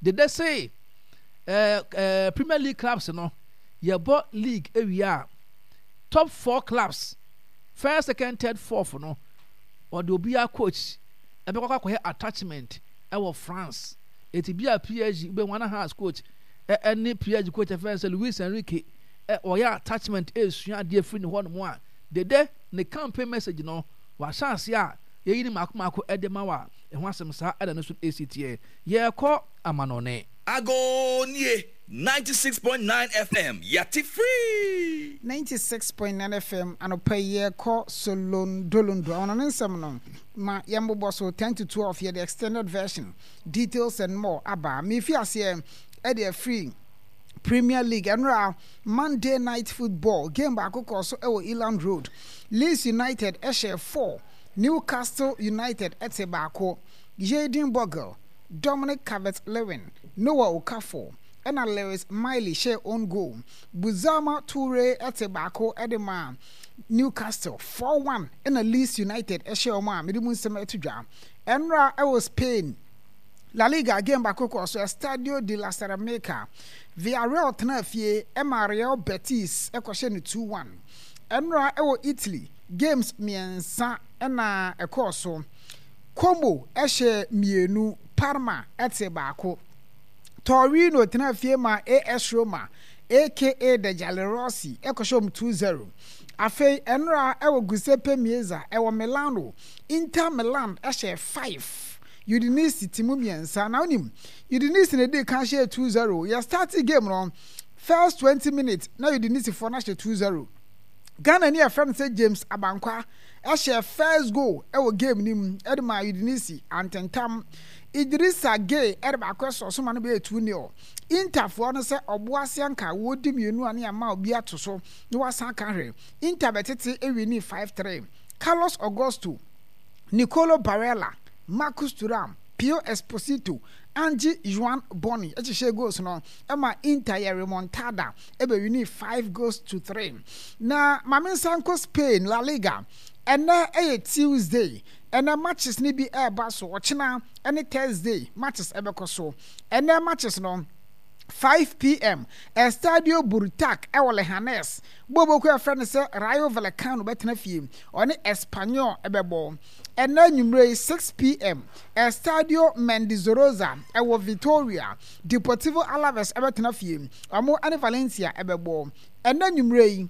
Did they say Premier League clubs no ye bought league area top 4 clubs first, second, third, fourth no or there be a coach ebe kwa attachment ewo France it be a PSG be one has coach any PSG coach first Luis Enrique or ya attachment is sua free no one more de ne campaign message no wa chance ya ye yini makomako edema wa e ho asem sa eda no so ACTA ye ko amanone Agonie 96.9 FM yati free 96.9 FM anopa ye ko solon dolondo ono nsem no ma yembo so 10 to 12 here the extended version details and more aba me fi ase e dey free Premier League and Monday night football game back also Eland Road. Leeds United share 4. Newcastle United Etebako. Jaden Bogle. Dominic Calvert-Lewin. Noah Okafor. And Lewis Miley share own goal. Buzama Toure Etebako Edema. Newcastle 4-1. And Leeds United share Oma. Midimun Semetuja. Enra Spain. La Liga game back also Estadio de la Ceramica. Villarreal tenafie Real Betis ekwahye 2-1. Enra ewo Italy games miensa na ekoso. Como ehye mienu Parma etebako. Torino tenafie ma AS Roma aka de Giallorossi ekwahye 2-0. Afei Enra ewo Giuseppe Meazza ewo Milano. Inter Milan ehye 5. Udinese timu miensa na onim Udinese ne dey kan share 2-0 ya start game no first 20 minutes na Udinese for na share 2-0 Ghana ni a friend say James Abankwa share first goal e wo game nim edema Udinese antentam Idrissa Gueye edeba kwaso so ma no be 2-0 Inter for no say oboase anka wodi mienu ane ama obi atoso ni wasan kan hwe Inter betete ewini 5-3 Carlos Augusto Nicolo Barella Marcus Thuram, Pio Esposito, Angie Juan Boni. Eche goals no. Ema Inter ya remontada. Ebe we need 5-3. Na Mamin Sanko Spain La Liga. Ena Tuesday. Ena matches ni bi baso. Ochina any Thursday matches ebe koso. Ena matches no. 5 p.m. Estadio Burtac Leganés. Bobo ko friend say Rayo Vallecano betena fie. Oni Espanyol ebebo. And then you 6 p.m. Estadio Mendizorroza ewo Vitoria. Deportivo Alaves ebetena fie. Amo ane Valencia ebebo. And then you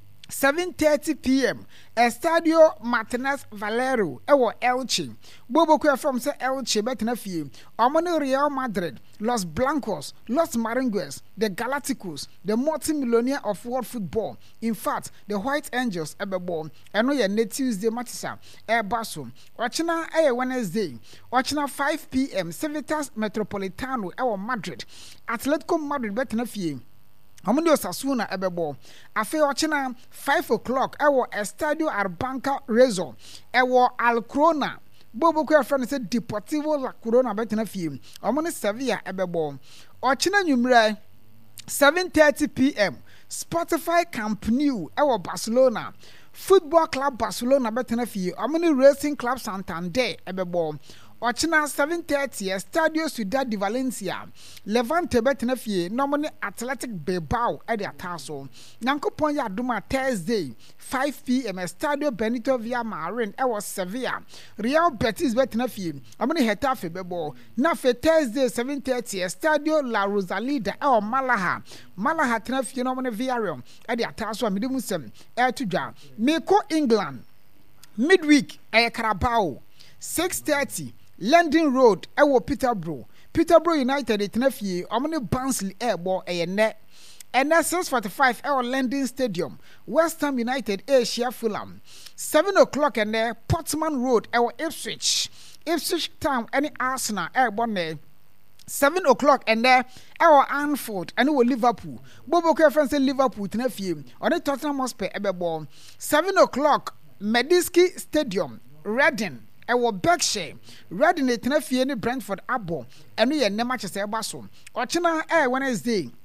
7:30 p.m. Estadio Martinez Valero ewo Elche. Bobo ko from say Elche betena fie. Amo Real Madrid, Los Blancos, Los Merengues, the Galacticos, the multi-millionaire of world football. In fact, the White Angels ebebo. Eno ye ne Tuesday matisa baso. Ochina Wednesday. Ochina 5 p.m. Civitas Metropolitano ewo Madrid. Atletico Madrid betena fie. Amundi Osasuna ebebo. Afe ochina 5 o'clock ewo Estadio Arbanca Rezo ewo Alcrona. Bobo ko friend say Deportivo La Corona betena fie. Omoni Sevilla ebebo. Ochina nyumre 7:30 p.m. Spotify Camp Nou ewo Barcelona. Football Club Barcelona betena fie. Omoni Racing Club Santander ebebo. Ochina 7:30 Estadio Ciudad de Valencia. Levante betena fie normally Athletic Bilbao at the ataso. Nankopon ya duma Thursday 5 p.m. Estadio Benito Villamarin ewo Sevilla. Real Betis betena fie. Amoni Getafe bebo. Na fe Thursday 7:30 Estadio La Rosaleda ewo Malaga. Malaga tena fie normally Villarreal at the ataso amidimu sem tudwa. Meko England. Midweek Carabao 6:30 London Road ewo Peterborough United etnafie omne Barnsley airbo ene 6:45 ewo London Stadium West Ham United Asia Fulham 7 o'clock ene Portman Road ewo Ipswich Town any Arsenal airbo ne 7 o'clock ene ewo Anfield and wo Liverpool bobo ko friends Liverpool etnafie one Tottenham Hotspur ebebo 7 o'clock Mediski Stadium Reading ewo Berkshire Reading etnafie ni Brentford abo eno ye ne matches eba so ochina Wednesday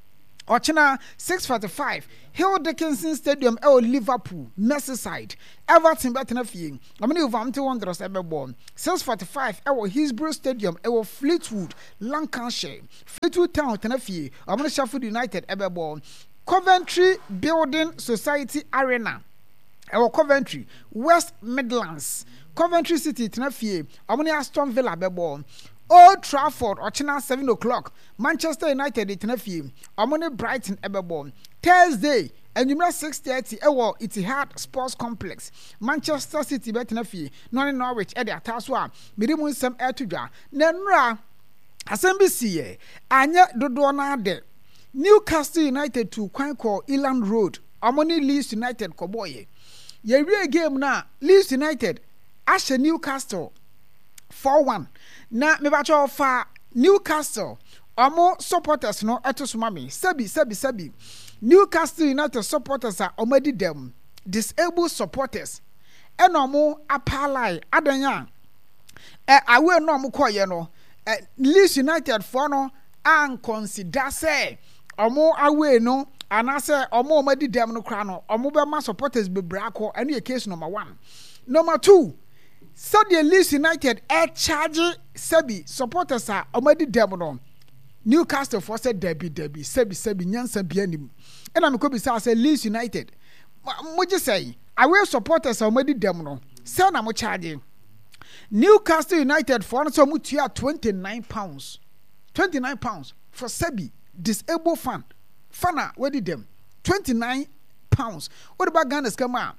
Ochina 6:45 Hill Dickinson Stadium Liverpool Merseyside Everton betena fie amene Wolverhampton Wanderers ebebo 6:45 Hillsborough Stadium Fleetwood Lancashire Fleetwood Town tena fie amene Sheffield United ebebo Coventry Building Society Arena Coventry West Midlands Coventry City tena fie amene Aston Villa bebo Old Trafford Ochina 7 o'clock Manchester United tena fie amene Brighton ebebo Thursday and you 6:30 Etihad Sports Complex Manchester City betena fie no Norwich e de ataso a medimu nsem etudwa na nra asembisi anya dodo na ade Newcastle United to Kwanko Eland Road amoni Leeds United koboye ye wie game na Leeds United ashe Newcastle 4-1 na me ba cho fa Newcastle amo supporters no etosuma me sabi Newcastle United supporters are already them disabled supporters enomo apalai adanya awe no mo koye no Leeds United for no an consider say omo awe no anase omo already them no kra no omo be ma supporters be brako ene e case number 1 number 2 Saudi Leeds United charge sabi supporters are already them no Newcastle for said Debbie sabi nyansa bianim ena me ko bi say Leeds United mo je say away supporters already them no say na mo charge Newcastle United for no so mo tua £29 for sabi disabled fana we did them £29 what about Ghana's come out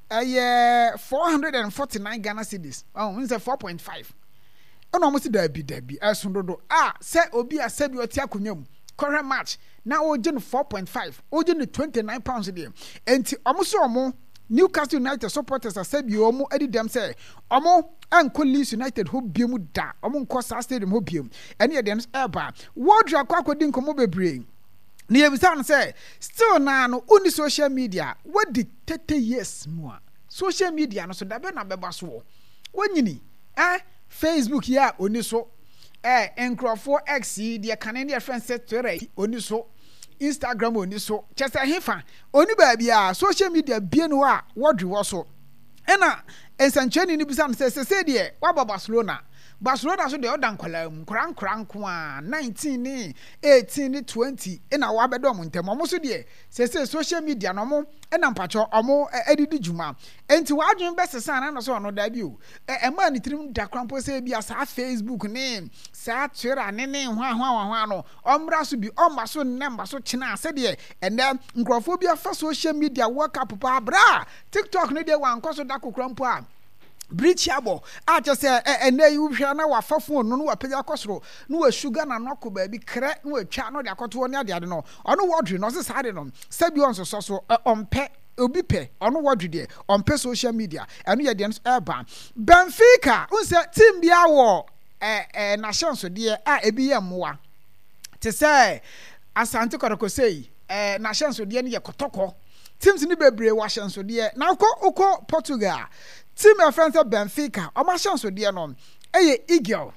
449 Ghana cedis means 4.5 ono mo si Debbie asundodo say obi a sabi oti akonyam current match na o je 4.5 o je £29 there enti omo so omo Newcastle United supporters sabi omo edi dem say omo anko Leeds United ho biemu da omo nko sa stadium ho biemu ene dem eba wodru akwakodi nkomo bebre ni yebisa no say still na no uni social media what the 30 years more social media no so da be na beba so wonyini Facebook ya oni so enkrofo X de Canadian friends Twitter oni so Instagram oni so chese hefa oni ba bia social media bie no a wodwe wo so ena ensancheni ni bisa no se de wa Barcelona so de odan kwala mu kranko a 19 ni 18 ni 20 ena wa bedom ntem omo so de se social media no mo ena mpacho omo edidi juma enti wa adwen besesa na so no da bi o ema ni tirim da krampo se bia sa Facebook ni sa Twitter ni hwa no omra so bi omba so nemba so china se de ene nkrofo bia fa social media work up pa bra TikTok ni de wan koso da kokrampo a Brichabo just say ene you hwa na wa fa phone no wa pega kosoro no wa sugar na noko ba bi kre no wa twa no de akoto ne ade no ono wodre no se sade no sabi on so ompe obi pe ono wodre de ompe social media eno ye de eba Benfica unse team bia wo na chance de ebi ye moa te say Asante Kotoko say na chance de ne ye kotoko teams ni bebre wa chance de na uko Portugal team of friends of Benfica o ma chance de no Eagle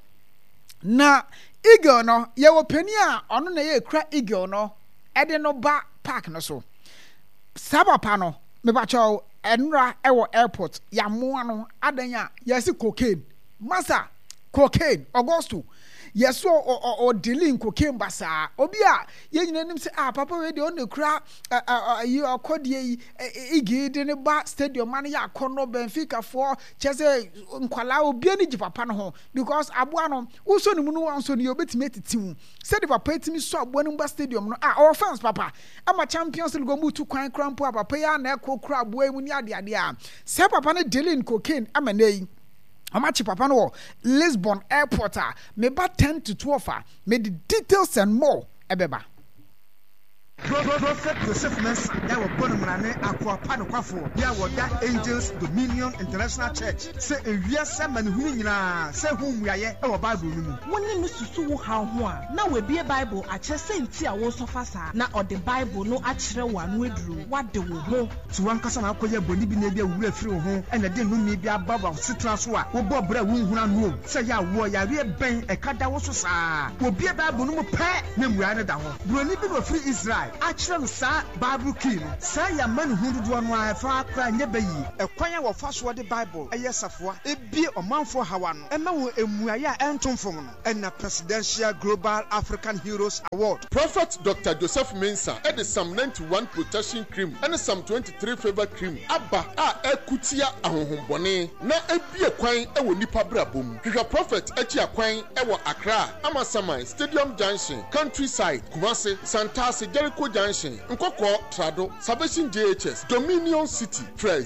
na Eagle no ye wo pani a ono na ye kra Eagle no de no ba park no so sabapa no me ba cho enra wo airport ya mo no adanya yesi cocaine masa cocaine Augusto yes o dealing cocaine basa obi a ye nyina nim se papa we de on the kra you akodie igi de ne ba stadium man ya akono Benfica for chese nkwala obi ani ji papa no ho because aboa no uso ni mu no wanso ni obetime etitim se de papa etimi so aboa no ba stadium no our fans papa ama Champions League mu tu kwan krampo papa ya na ekokura aboa mu ni ade a se papa no dealing cocaine ama nei Amachi papa no Lisbon airport me ba 10 to 12 me the details and more ebeba Prophet Joseph Mens ya wo bonumrane akwa panokwafo ya wo da Angels Dominion International Church se ewiase manhunu nyina se humwiaye e wo Bible no mu woni no susu wo ha ho a na we bie Bible a kire se nti a wo sofa sa na o de Bible no a kire wa no aduru wade wo ho ti wankasa na akoye boni bi na bia wura firi wo ho ena de numi bia baba sitra so a wo bo bra wo nhuna no se ya wo ya we ben e kada wo so saa wo bie Bible no mu pe na mwia ne da ho broni bi no firi Israel akyerɛ no saa bible key no saa yɛ ama ne ho dodoɔ no a ɛfa akora nyɛ bɛyi ɛkwan a wɔfa soɔ de bible ɛyɛ safoa ebie ɔmanfoɔ hawa no ɛma wɔn emuayɛ a ɛnto fam no ɛna presidential global african heroes award. Prophet Dr. Joseph Mensah ɛde Psalm 91 protection cream ɛne Psalm 23 favor cream aba a ɛkutia ahohombɔne na ebie kwan ɛwɔ nipa brabom. Hwehwɛ Prophet akyi akwan ɛwɔ Accra, Amasaman, Stadium Junction, Countryside, Kumasi, Santase, Jericho Junction, Nkoko, Trado, Salvation JHS, Dominion City, Frey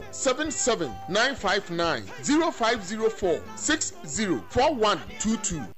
055-4477-959, 0504-604122.